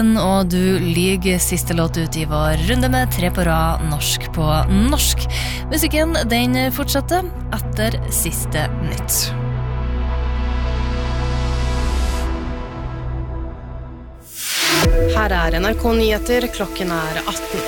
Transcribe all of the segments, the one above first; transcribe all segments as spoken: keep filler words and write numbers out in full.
Og du lyger siste låt ut i vår runde med tre på rad norsk på norsk. Musikken den fortsetter etter siste nytt. Her er N R K Nyheter, klokken er atten.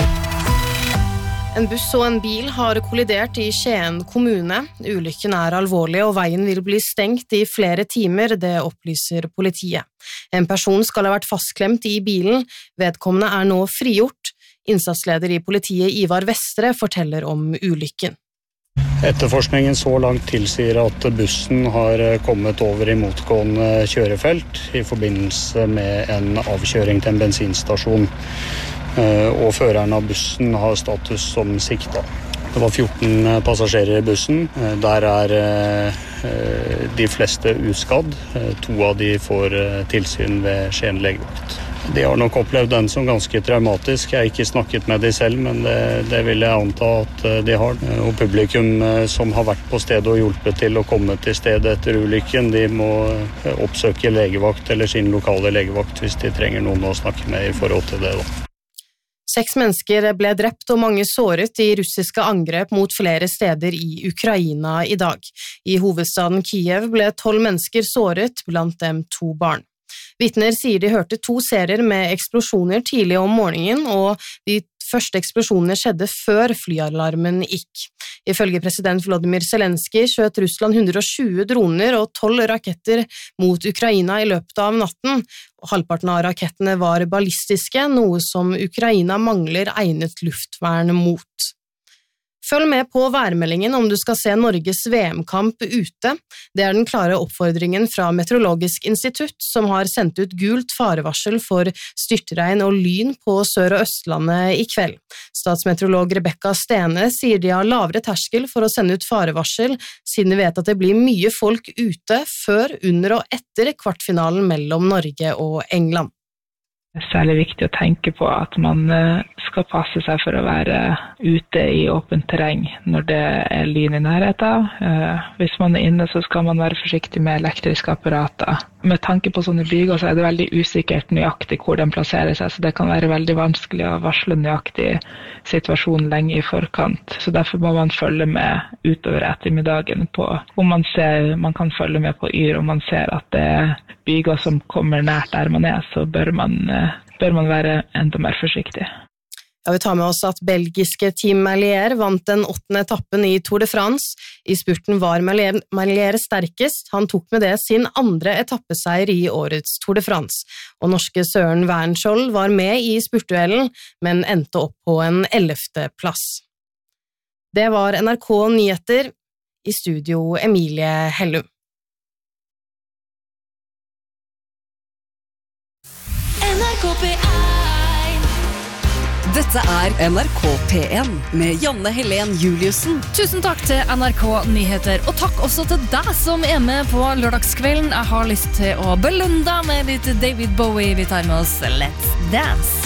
En buss og en bil har kollidert i Skien kommune. Ulykken er alvorlig, og veien vil bli stengt i flere timer, det opplyser politiet. En person skal ha vært fastklemt i bilen. Vedkommende er nå frigjort. Innsatsleder i politiet Ivar Vestre forteller om ulykken. Etterforskningen så langt tilsier at bussen har kommet over i motgående kjørefelt i forbindelse med en avkjøring til en bensinstasjon. Og føreren av bussen har status som sikta. Det var fjorten passasjerer i bussen. Der er de fleste uskadd. To av de får tilsyn ved Skien legevakt. De har nok opplevd den som ganske traumatisk. Jeg har ikke snakket med de selv, men det, det vil jeg anta at de har. Og publikum som har vært på stedet og hjulpet til å komme til stedet etter ulykken, de må oppsøke legevakt eller sin lokale legevakt hvis de trenger noen å snakke med i forhold til det da. Seks mennesker ble drept og mange såret i russiske angrep mot flere steder i Ukraina i dag. I hovedstaden Kiev ble tolv mennesker såret, blant dem to barn. Vitner sier de hørte to serier med eksplosjoner tidlig om morgenen, og de første eksplosjonene skjedde før flyalarmen gikk. Ifølge president Volodymyr Zelenskyj skjøt Russland hundre og tjue droner og tolv raketter mot Ukraina i løpet av natten. Halvparten av rakettene var ballistiske, noe som Ukraina mangler egnet luftvern mot. Følg med på værmeldingen om du skal se Norges V M-kamp ute. Det er den klare oppfordringen fra Meteorologisk institutt, som har sendt ut gult farevarsel for styrtregn og lyn på Sør- og Østlandet i kveld. Statsmeteorolog Rebecca Stene sier de har lavere terskel for å sende ut farevarsel, siden de vet at det blir mye folk ute før, under og etter kvartfinalen mellom Norge og England. Det er særlig viktig å tenke på at man skal passe seg for å være ute i åpent terreng når det er lyn i nærheten. Hvis man er inne, så skal man være forsiktig med elektriske apparater. Med tanke på sånne byger så er det veldig usikkert nøyaktig hvor den plasserer seg, så det kan være veldig vanskelig å varsle nøyaktig situasjon lenge i forkant. Så derfor må man følge med utover ettermiddagen på om man ser, man kan følge med på yr, om man ser at det er byger som kommer nært der man er, så bør man, bør man være enda mer forsiktig. Ja, vi tar med oss at belgiske Team Merlier vant den åttende etappen i Tour de France. I spurten var Merlier, Merlier sterkest. Han tok med det sin andre etappeseier i årets Tour de France. Og norske Søren Wernskjold var med i spurtduellen, men endte opp på en ellevte plass. Det var N R K Nyheter, i studio Emilie Hellum. N R K P én. Dette er N R K P én med Janne Helen Juliussen. Tusen takk til N R K Nyheter, og takk også til deg som er med på lørdagskvelden. Jeg har lyst til å belønne deg med litt David Bowie. Vi tar med oss Let's Dance.